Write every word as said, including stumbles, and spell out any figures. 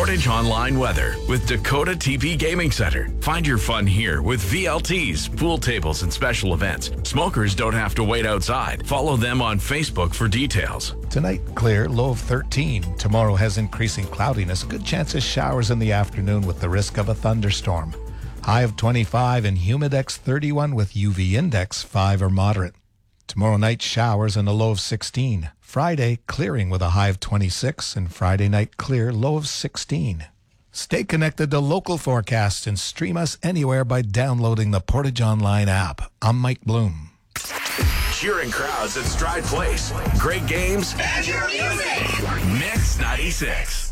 Portage Online weather with Dakota T P Gaming Center. Find your fun here with V L Ts, pool tables, and special events. Smokers don't have to wait outside. Follow them on Facebook for details. Tonight, clear, low of thirteen. Tomorrow has increasing cloudiness. Good chance of showers in the afternoon with the risk of a thunderstorm. High of twenty-five and humidex thirty-one with U V index five or moderate. Tomorrow night, showers and a low of sixteen. Friday, clearing with a high of twenty-six, and Friday night clear, low of sixteen. Stay connected to local forecasts and stream us anywhere by downloading the Portage Online app. I'm Mike Bloom. Cheering crowds at Stride Place. Great games. And your music. Mix ninety-six.